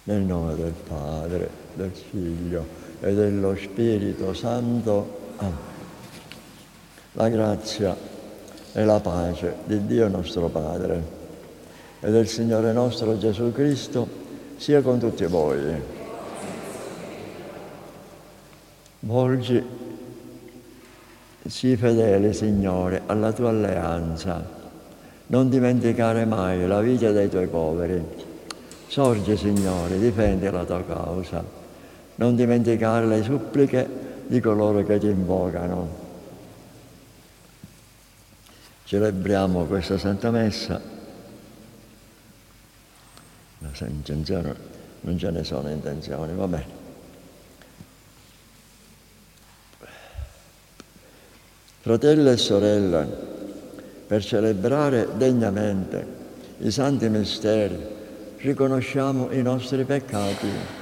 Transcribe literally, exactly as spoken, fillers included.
Nel nome del Padre, del Figlio e dello Spirito Santo. Amen. La grazia e la pace di Dio nostro Padre e del Signore nostro Gesù Cristo sia con tutti voi. Volgi, sii fedele, Signore, alla tua alleanza. Non dimenticare mai la vita dei tuoi poveri. Sorgi, Signore, difendi la tua causa. Non dimenticare le suppliche di coloro che ti invocano. Celebriamo questa Santa Messa. Intenzione, non ce ne sono intenzioni, va bene. Fratelli e sorelle, per celebrare degnamente i santi misteri, riconosciamo i nostri peccati